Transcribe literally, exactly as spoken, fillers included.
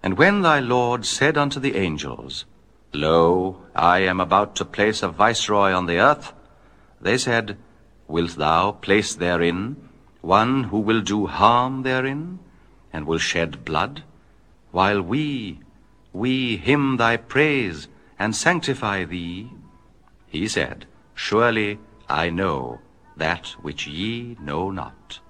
And when thy Lord said unto the angels, Lo, I am about to place a viceroy on the earth, they said, Wilt thou place therein one who will do harm therein, and will shed blood, while we, we hymn thy praise, and sanctify thee? He said, Surely I know that which ye know not.